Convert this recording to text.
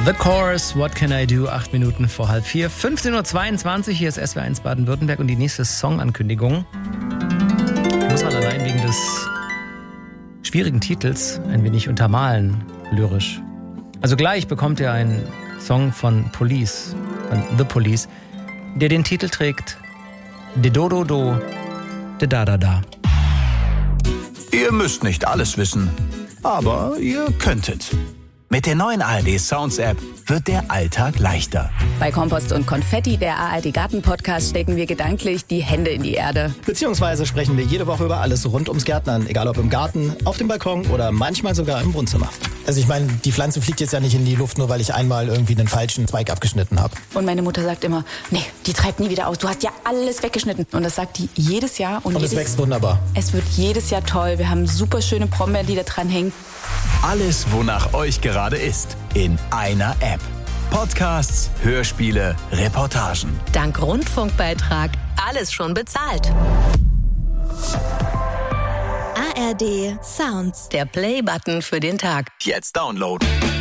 The Course, What Can I Do? 8 Minuten vor halb 4. 15.22 Uhr, hier ist SWR1 Baden-Württemberg und die nächste Songankündigung. Muss man allein wegen des schwierigen Titels ein wenig untermalen, lyrisch. Also gleich bekommt ihr einen Song von Police, von The Police, der den Titel trägt De Do Do Do, De Da Da Da. Ihr müsst nicht alles wissen, aber ihr könntet. Mit der neuen ARD Sounds App wird der Alltag leichter. Bei Kompost und Konfetti, der ARD Garten Podcast, stecken wir gedanklich die Hände in die Erde. Beziehungsweise sprechen wir jede Woche über alles rund ums Gärtnern, egal ob im Garten, auf dem Balkon oder manchmal sogar im Wohnzimmer. Also ich meine, die Pflanze fliegt jetzt ja nicht in die Luft, nur weil ich einmal irgendwie einen falschen Zweig abgeschnitten habe. Und meine Mutter sagt immer, nee, die treibt nie wieder aus, du hast ja alles weggeschnitten. Und das sagt die jedes Jahr. Und es wächst wunderbar. Es wird jedes Jahr toll, wir haben super schöne Brombeeren, die da dran hängen. Alles, wonach euch gerade ist, in einer App. Podcasts, Hörspiele, Reportagen. Dank Rundfunkbeitrag alles schon bezahlt. ARD Sounds. Der Play-Button für den Tag. Jetzt downloaden.